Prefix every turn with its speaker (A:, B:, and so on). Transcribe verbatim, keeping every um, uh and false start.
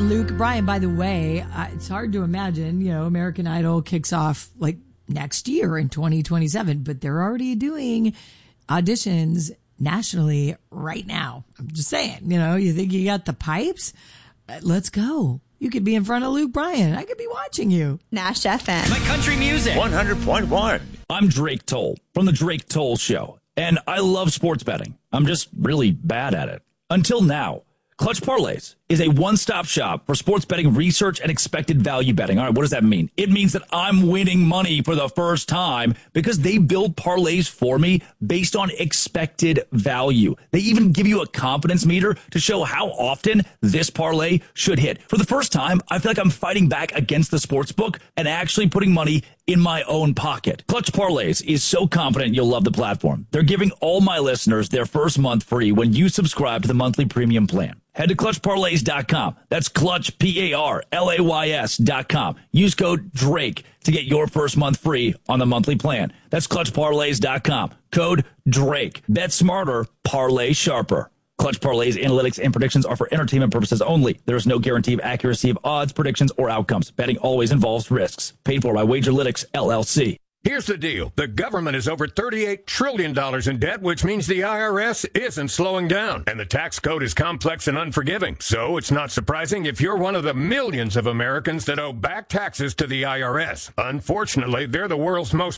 A: and Luke Bryan. By the way, uh, it's hard to imagine, you know, American Idol kicks off like next year in twenty twenty-seven, but they're already doing auditions nationally right now. I'm just saying, you know, you think you got the pipes? Uh, let's go. You could be in front of Luke Bryan. I could be watching you.
B: Nash F M.
C: My country music.
D: one hundred point one.
E: I'm Drake Toll from The Drake Toll Show, and I love sports betting. I'm just really bad at it. Until now. Clutch Parlays is a one-stop shop for sports betting research and expected value betting. All right, what does that mean? It means that I'm winning money for the first time because they build parlays for me based on expected value. They even give you a confidence meter to show how often this parlay should hit. For the first time, I feel like I'm fighting back against the sports book and actually putting money in my own pocket. Clutch Parlays is so confident you'll love the platform. They're giving all my listeners their first month free when you subscribe to the monthly premium plan. Head to clutch parlays dot com. That's Clutch, P A R L A Y S dot com. Use code DRAKE to get your first month free on the monthly plan. That's clutch parlays dot com. Code DRAKE. Bet smarter, parlay sharper. Clutch Parlays analytics and predictions are for entertainment purposes only. There is no guarantee of accuracy of odds, predictions, or outcomes. Betting always involves risks. Paid for by Wagerlytics, L L C.
F: Here's the deal. The government is over thirty-eight trillion dollars in debt, which means the I R S isn't slowing down. And the tax code is complex and unforgiving. So it's not surprising if you're one of the millions of Americans that owe back taxes to the I R S. Unfortunately, they're the world's most